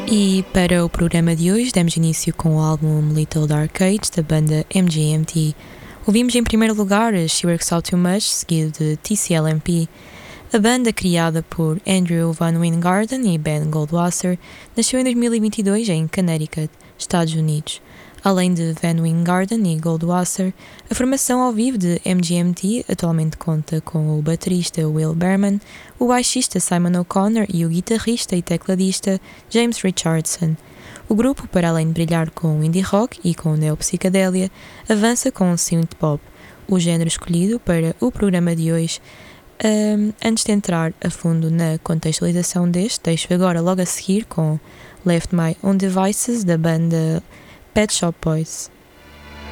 E para o programa de hoje demos início com o álbum Little Dark Age da banda MGMT. Ouvimos em primeiro lugar She Works Out Too Much, seguido de TCLMP. A banda, criada por Andrew Van Wijngaarden e Ben Goldwasser, nasceu em 2022 em Connecticut, Estados Unidos. Além de Van Wijngaarden e Goldwasser, a formação ao vivo de MGMT atualmente conta com o baterista Will Berman, o baixista Simon O'Connor e o guitarrista e tecladista James Richardson. O grupo, para além de brilhar com indie rock e com neopsicadélia, avança com synth-pop, o género escolhido para o programa de hoje. Antes de entrar a fundo na contextualização deste, deixo agora logo a seguir com Left My Own Devices da banda Pet Shop Boys.